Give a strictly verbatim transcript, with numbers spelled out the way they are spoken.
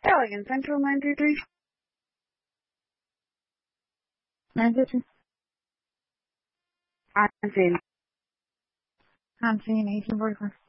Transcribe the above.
Elegant Central nine three three. nine three three. I'm seeing. I'm seeing eighteen forty-four.